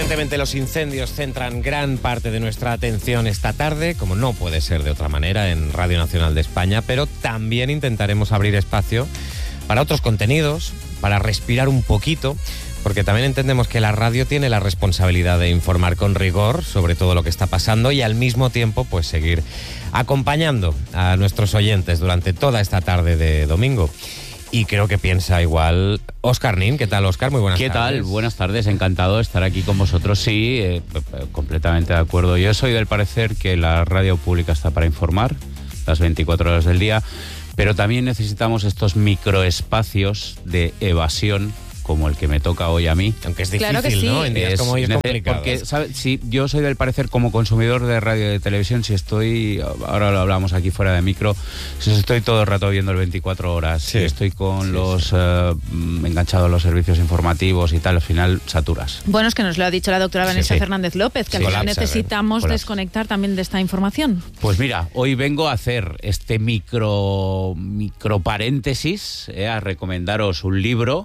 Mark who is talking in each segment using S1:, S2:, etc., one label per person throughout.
S1: Evidentemente los incendios centran gran parte de nuestra atención esta tarde, como no puede ser de otra manera en Radio Nacional de España, pero también intentaremos abrir espacio para otros contenidos, para respirar un poquito, porque también entendemos que la radio tiene la responsabilidad de informar con rigor sobre todo lo que está pasando y al mismo tiempo pues seguir acompañando a nuestros oyentes durante toda esta tarde de domingo. Y creo que piensa igual Óscar Nin. ¿Qué tal, Óscar? Muy buenas tardes.
S2: ¿Qué tal? Buenas tardes, encantado de estar aquí con vosotros. Sí, completamente de acuerdo. Yo soy del parecer que la radio pública está para informar las 24 horas del día, pero también necesitamos estos microespacios de evasión como el que me toca hoy a mí.
S1: Aunque es difícil,
S3: claro que sí.
S1: ¿no? En días como hoy es complicado.
S2: Porque, ¿sabes? Si yo soy del parecer, como consumidor de radio y de televisión, si estoy, ahora lo hablamos aquí fuera de micro, si estoy todo el rato viendo el 24 horas, si estoy con enganchado a los servicios informativos y tal, al final saturas.
S3: Bueno, es que nos lo ha dicho la doctora Vanessa Fernández López, que al final necesitamos desconectar también de esta información.
S2: Pues mira, hoy vengo a hacer este micro paréntesis, a recomendaros un libro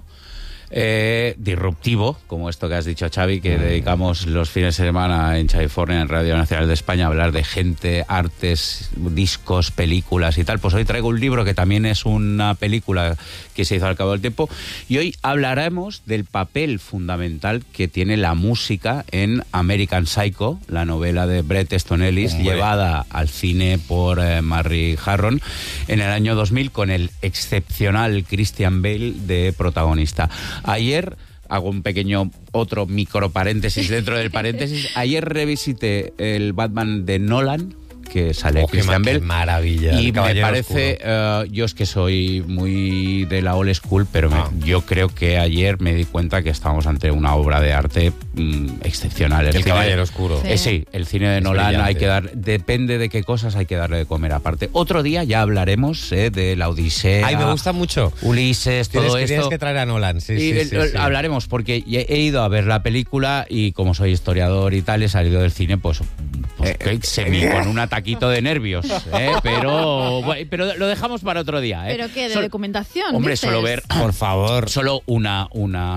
S2: disruptivo, como esto que has dicho, Xavi, que dedicamos los fines de semana en California, en Radio Nacional de España, a hablar de gente, artes, discos, películas y tal. Pues hoy traigo un libro que también es una película que se hizo al cabo del tiempo, y hoy hablaremos del papel fundamental que tiene la música en American Psycho, la novela de Bret Easton Ellis, llevada al cine por Mary Harron en el año 2000, con el excepcional Christian Bale de protagonista. Ayer, hago un pequeño otro micro paréntesis dentro del paréntesis, ayer revisité el Batman de Nolan, que sale Christian Bale.
S1: ¡Qué maravilla!
S2: Y me parece, yo es que soy muy de la old school, pero yo creo que ayer me di cuenta que estábamos ante una obra de arte excepcional.
S1: El Caballero Oscuro.
S2: Sí, el cine de Nolan depende de qué cosas hay que darle de comer aparte. Otro día ya hablaremos de la Odisea.
S1: Ay, me gusta mucho.
S2: Ulises, todo esto.
S1: Tienes que traer a Nolan, sí.
S2: Hablaremos, porque he ido a ver la película y como soy historiador y tal, he salido del cine con un ataquito de nervios, pero lo dejamos para otro día.
S3: ¿Pero qué? ¿De documentación?
S2: Hombre,
S3: dices?
S2: solo ver,
S1: por favor,
S2: solo una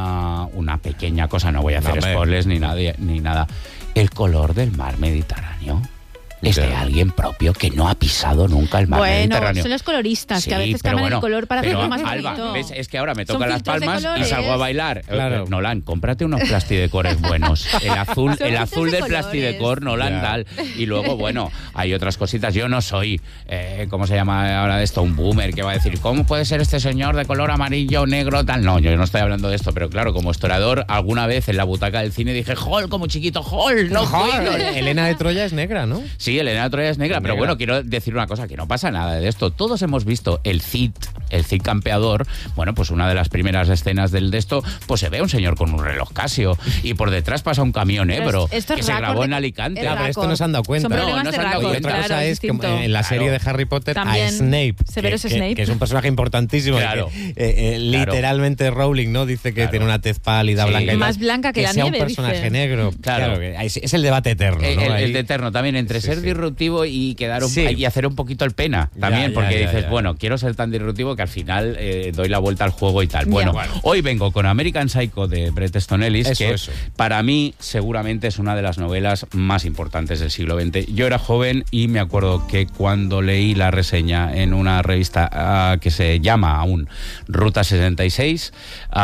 S2: pequeña cosa, no voy a hacer spoilers ni nada. El color del mar Mediterráneo es de alguien propio que no ha pisado nunca el mar Mediterráneo.
S3: Bueno, son los coloristas, que a veces cambian el color para hacerlo más
S2: Alba,
S3: bonito.
S2: ¿ves? Es que ahora me tocan las palmas y
S3: colores.
S2: salgo a bailar.
S1: Claro.
S2: Nolan, cómprate unos plastidecores buenos. El azul del plastidecor, Nolan, tal. Y luego, bueno, hay otras cositas. Yo no soy, ¿cómo se llama ahora esto? Un boomer que va a decir, ¿cómo puede ser este señor de color amarillo, negro, tal? No, yo no estoy hablando de esto, pero claro, como historiador, alguna vez en la butaca del cine dije, ¡Hall, como chiquito, Hall! ¡No, Hall!
S1: Elena de Troya es negra, ¿no?
S2: Sí, Elena de Troya es negra, pero bueno, quiero decir una cosa, que no pasa nada de esto. Todos hemos visto el Cid campeador. Bueno, pues una de las primeras escenas de esto, pues se ve un señor con un reloj Casio y por detrás pasa un camión Ebro que se grabó en Alicante.
S1: Pero esto no se han dado cuenta.
S2: No se han dado cuenta.
S1: Otra cosa es que en la serie de Harry Potter
S3: también
S1: a Snape,
S3: Snape,
S1: que es un personaje importantísimo.
S2: Claro.
S1: Literalmente Rowling, ¿no? Dice que tiene una tez pálida, blanca y
S3: más blanca que la
S1: sea
S3: nieve,
S1: un personaje
S3: dice.
S1: negro. Claro, es el debate eterno, ¿no?
S2: El de eterno también, entre ser disruptivo y quedar y hacer un poquito el pena también, porque dices, bueno, quiero ser tan disruptivo que al final doy la vuelta al juego y tal. Bueno, hoy vengo con American Psycho de Bret Easton Ellis, que para mí seguramente es una de las novelas más importantes del siglo XX. Yo era joven y me acuerdo que cuando leí la reseña en una revista que se llama aún Ruta 66,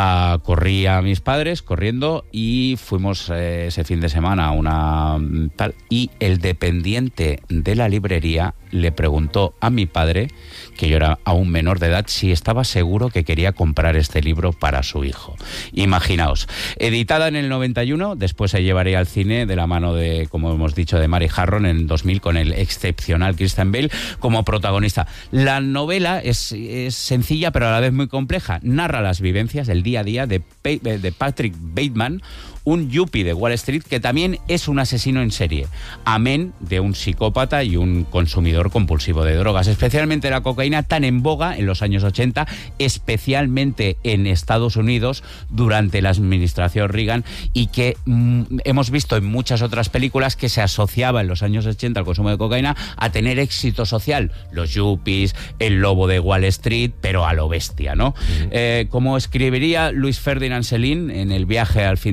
S2: corrí a mis padres corriendo y fuimos ese fin de semana a una tal, y el dependiente de la librería le preguntó a mi padre, que yo era aún menor de edad, si estaba seguro que quería comprar este libro para su hijo. Imaginaos, editada en el 91, después se llevaría al cine de la mano de, como hemos dicho, de Mary Harron en 2000, con el excepcional Christian Bale como protagonista. La novela es sencilla pero a la vez muy compleja. Narra las vivencias del día a día de Patrick Bateman, un yuppie de Wall Street que también es un asesino en serie, amén de un psicópata y un consumidor compulsivo de drogas, especialmente la cocaína, tan en boga en los años 80, especialmente en Estados Unidos durante la administración Reagan, y que hemos visto en muchas otras películas que se asociaba en los años 80 al consumo de cocaína a tener éxito social. Los yuppies, el lobo de Wall Street, pero a lo bestia, ¿no? Como escribiría Luis Ferdinand Céline en El viaje al fin de la noche,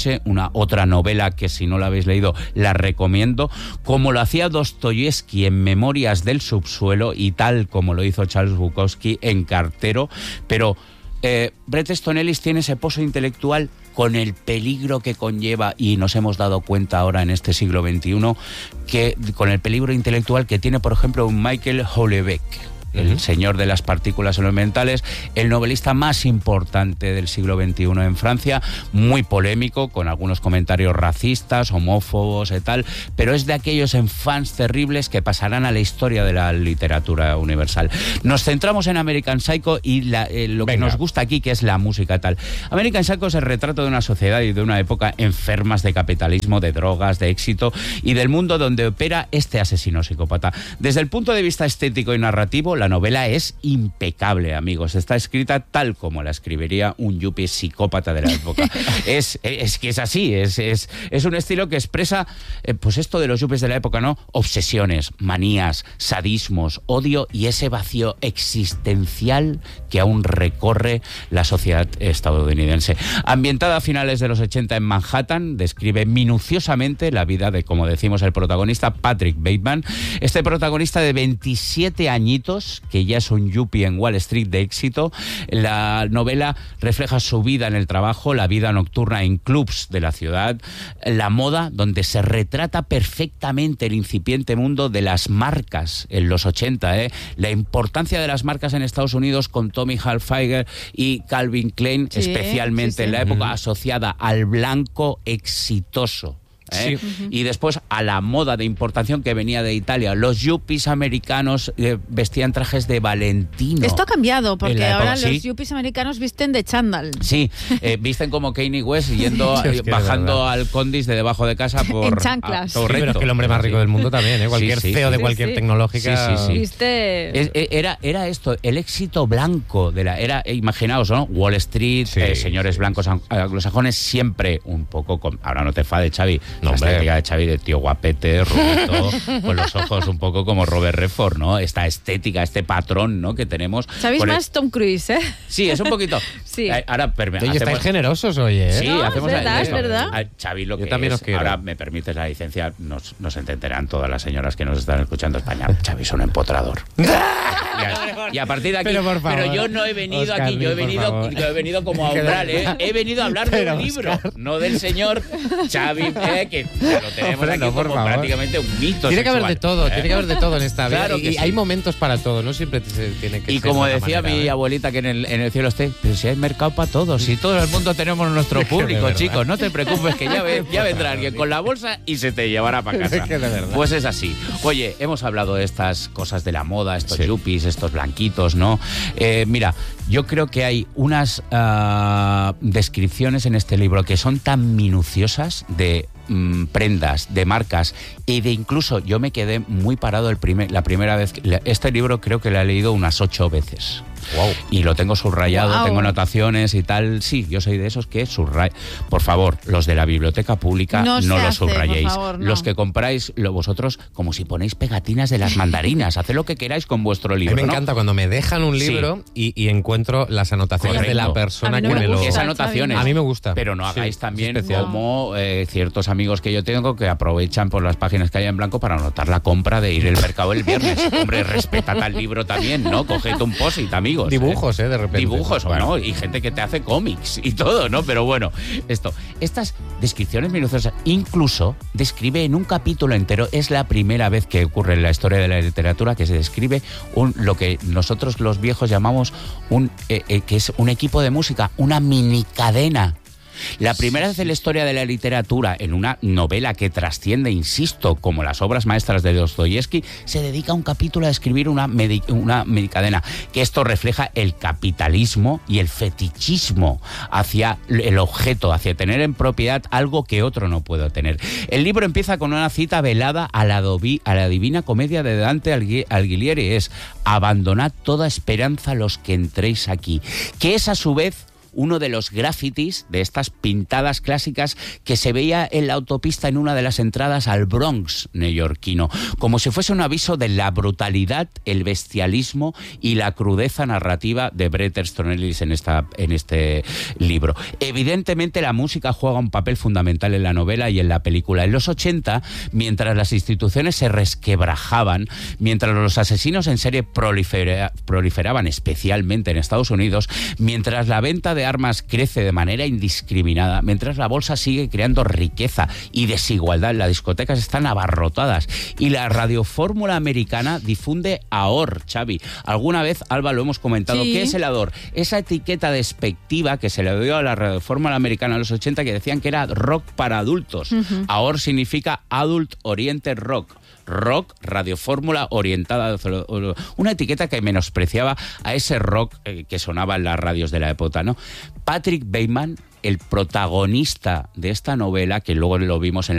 S2: noche, una otra novela que si no la habéis leído la recomiendo, como lo hacía Dostoyevsky en Memorias del subsuelo y tal como lo hizo Charles Bukowski en Cartero, pero Bret Easton Ellis tiene ese pozo intelectual con el peligro que conlleva, y nos hemos dado cuenta ahora en este siglo XXI, que con el peligro intelectual que tiene, por ejemplo, un Michael Houellebecq, el señor de las partículas elementales, el novelista más importante del siglo XXI en Francia, muy polémico, con algunos comentarios racistas, homófobos y tal, pero es de aquellos fans terribles que pasarán a la historia de la literatura universal. Nos centramos en American Psycho y lo que nos gusta aquí, que es la música tal. American Psycho es el retrato de una sociedad y de una época enfermas de capitalismo, de drogas, de éxito y del mundo donde opera este asesino psicópata. Desde el punto de vista estético y narrativo, la novela es impecable, amigos. Está escrita tal como la escribiría un yuppie psicópata de la época. es que es así. Es un estilo que expresa pues esto de los yuppies de la época, ¿no? Obsesiones, manías, sadismos, odio y ese vacío existencial que aún recorre la sociedad estadounidense. Ambientada a finales de los 80 en Manhattan, describe minuciosamente la vida de, como decimos, el protagonista Patrick Bateman. Este protagonista de 27 añitos, que ya es un yuppie en Wall Street de éxito. La novela refleja su vida en el trabajo, la vida nocturna en clubs de la ciudad, la moda, donde se retrata perfectamente el incipiente mundo de las marcas en los 80, la importancia de las marcas en Estados Unidos con Tommy Hilfiger y Calvin Klein, especialmente en la época asociada al blanco exitoso. Sí. Y después a la moda de importación que venía de Italia. Los yuppies americanos vestían trajes de Valentino.
S3: Esto ha cambiado, porque ahora los yuppies americanos visten de chándal.
S2: Sí, visten como Kanye West yendo bajando al Condis de debajo de casa por
S3: en chanclas.
S1: Sí, pero es que el hombre más rico del mundo también, cualquier CEO de cualquier tecnológica.
S3: Viste...
S2: Era esto, el éxito blanco de imaginaos, ¿no? Wall Street, señores blancos anglosajones, siempre un poco ahora no te enfades, Xavi. La estética de Xavi, de tío guapete, rubito, con los ojos un poco como Robert Redford, ¿no? Esta estética, este patrón, ¿no? Que tenemos.
S3: Xavi es más Tom Cruise, ¿eh?
S2: Sí, es un poquito.
S3: Sí.
S2: Ahora
S1: estáis generosos hoy, ¿eh?
S2: Sí,
S3: no,
S2: hacemos
S3: es verdad.
S2: Xavi, lo
S1: yo
S2: que
S1: también
S2: es, ahora me permites la licencia, nos entenderán todas las señoras que nos están escuchando España. Xavi es un empotrador. Y a partir de aquí, pero yo no he venido Oscar, aquí, yo he venido como a obrar, he venido a hablar de un libro, no del señor Xavi, que lo tenemos aquí como prácticamente un mito.
S1: Tiene que haber de todo, tiene que haber de todo en esta vida.
S2: Claro que
S1: y hay momentos para todo, no siempre tiene que ser.
S2: Y como decía mi abuelita, que en el cielo esté, pero si hay mercado para todos, si todo el mundo tenemos nuestro público, chicos, no te preocupes, que ya vendrá alguien con la bolsa y se te llevará para casa. Pues es así. Oye, hemos hablado de estas cosas de la moda, estos yuppies, estos blanquitos, ¿no? Mira, yo creo que hay unas descripciones en este libro que son tan minuciosas de prendas, de marcas y de incluso yo me quedé muy parado la primera vez. Este libro creo que lo he leído unas 8 veces. Wow. Y lo tengo subrayado, tengo anotaciones y tal. Sí, yo soy de esos que subrayo. Por favor, los de la biblioteca pública no lo subrayéis. Por favor, no. Los que compráis vosotros, como si ponéis pegatinas de las mandarinas. Haced lo que queráis con vuestro libro.
S1: A mí me encanta cuando me dejan un libro y encuentro las anotaciones de la persona que me lo...
S2: Esas anotaciones.
S1: A mí me gusta.
S2: Pero no hagáis también como ciertos amigos que yo tengo que aprovechan por las páginas que hay en blanco para anotar la compra de ir al mercado el viernes. Hombre, respetad al libro también, ¿no? Coged un post-it, amigos.
S1: Dibujos, de repente.
S2: Dibujos, bueno, y gente que te hace cómics y todo, ¿no? Pero bueno, estas descripciones minuciosas, incluso describe en un capítulo entero, es la primera vez que ocurre en la historia de la literatura que se describe lo que nosotros los viejos llamamos que es un equipo de música, una mini cadena. La primera vez en la historia de la literatura, en una novela que trasciende, insisto, como las obras maestras de Dostoyevsky, se dedica un capítulo a escribir una medicadena, que esto refleja el capitalismo y el fetichismo hacia el objeto, hacia tener en propiedad algo que otro no puede tener. El libro empieza con una cita velada a la Divina Comedia de Dante Alighieri, es: abandonad toda esperanza los que entréis aquí, que es a su vez uno de los grafitis, de estas pintadas clásicas que se veía en la autopista en una de las entradas al Bronx neoyorquino, como si fuese un aviso de la brutalidad, el bestialismo y la crudeza narrativa de Bret Easton Ellis en este libro. Evidentemente la música juega un papel fundamental en la novela y en la película. En los 80, mientras las instituciones se resquebrajaban, mientras los asesinos en serie proliferaban especialmente en Estados Unidos, mientras la venta de armas crece de manera indiscriminada, mientras la bolsa sigue creando riqueza y desigualdad, las discotecas están abarrotadas y la radiofórmula americana difunde AOR, Xavi. Alguna vez, Alba, lo hemos comentado. Sí. ¿Qué es el AOR? Esa etiqueta despectiva que se le dio a la radiofórmula americana en los 80 que decían que era rock para adultos. Uh-huh. AOR significa Adult Oriented Rock. Rock, radiofórmula orientada, una etiqueta que menospreciaba a ese rock que sonaba en las radios de la época, ¿no? Patrick Bateman, el protagonista de esta novela, que luego lo vimos en